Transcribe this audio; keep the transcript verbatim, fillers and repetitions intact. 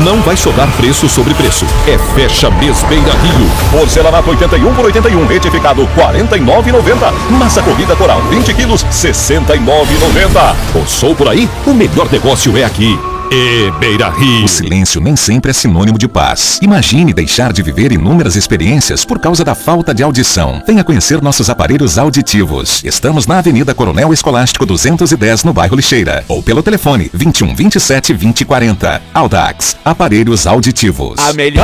Não vai sobrar preço sobre preço. É fecha mês Beira Rio. Porcelanato oitenta e um por oitenta e um, retificado quarenta e nove reais e noventa centavos. Massa corrida coral vinte quilos, sessenta e nove reais e noventa centavos. Passou por aí? O melhor negócio é aqui. E Beira Rio. O silêncio nem sempre é sinônimo de paz. Imagine deixar de viver inúmeras experiências por causa da falta de audição. Venha conhecer nossos aparelhos auditivos. Estamos na Avenida Coronel Escolástico duzentos e dez, no bairro Lixeira. Ou pelo telefone vinte e um, vinte e sete, vinte e quarenta. Audax, aparelhos auditivos. A melhor